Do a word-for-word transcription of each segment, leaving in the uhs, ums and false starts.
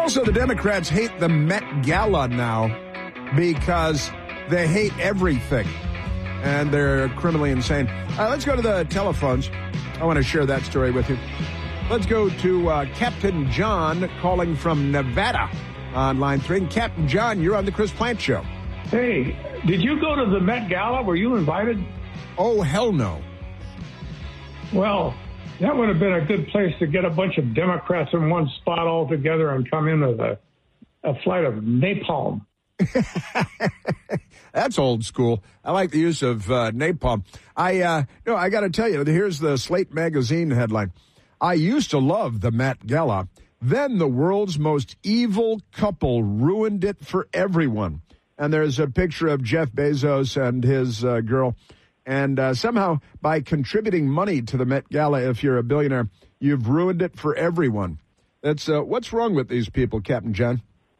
Also, the Democrats hate the Met Gala now because they hate everything. And they're criminally insane. Uh, let's go to the telephones. I want to share that story with you. Let's go to uh, Captain John calling from Nevada on line three. And Captain John, you're on the Chris Plante Show. Hey, did you go to the Met Gala? Were you invited? Oh, hell no. Well, that would have been a good place to get a bunch of Democrats in one spot all together and come in with a, a flight of napalm. That's old school. I like the use of uh, napalm. I uh, no, I got to tell you, here's the Slate magazine headline. I used to love the Met Gala. Then the world's most evil couple ruined it for everyone. And there's a picture of Jeff Bezos and his uh, girl. And uh, somehow, by contributing money to the Met Gala, if you're a billionaire, you've ruined it for everyone. That's uh, what's wrong with these people, Captain John?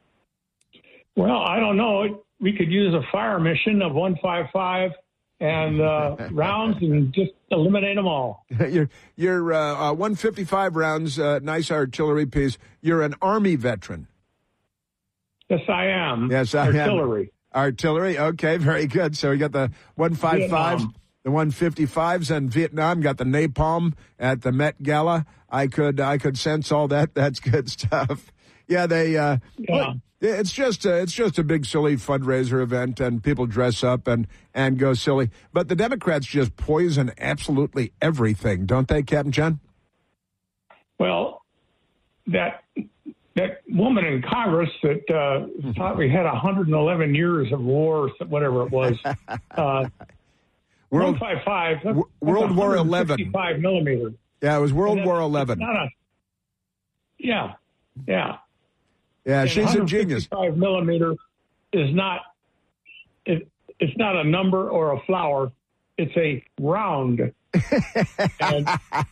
Well, I don't know. We could use a fire mission of one fifty-five and uh, rounds and just eliminate them all. you're you're uh, uh, one fifty-five rounds, uh, nice artillery piece. You're an Army veteran. Yes, I am. Yes, I artillery. am. Artillery. Okay, very good. So we got the one fifty-fives, the one fifty-fives, and Vietnam. Got the napalm at the Met Gala. I could I could sense all that. That's good stuff. Yeah, they. Uh, yeah. Look, It's just a, it's just a big silly fundraiser event, and people dress up and, and go silly. But the Democrats just poison absolutely everything, don't they, Captain John? Well, that that woman in Congress that uh, thought we had one hundred eleven years of war, whatever it was, uh, World, one fifty-five, that's, World that's War Eleven, five millimeter. Yeah, it was World that, War Eleven. Not a, yeah, yeah. Yeah, and she's a genius. Five millimeter is not it, it's not a number or a flower. It's a round. and,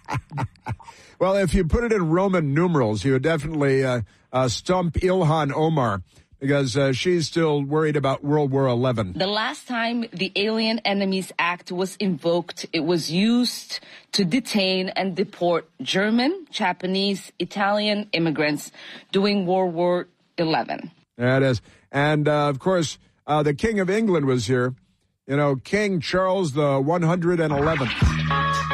well, if you put it in Roman numerals, you would definitely uh, uh, stump Ilhan Omar because uh, she's still worried about World War Eleven. The last time the Alien Enemies Act was invoked, it was used to detain and deport German, Japanese, Italian immigrants during World War Eleven. Yeah, it is. And, uh, of course, uh, the King of England was here. You know, King Charles the one hundred eleventh.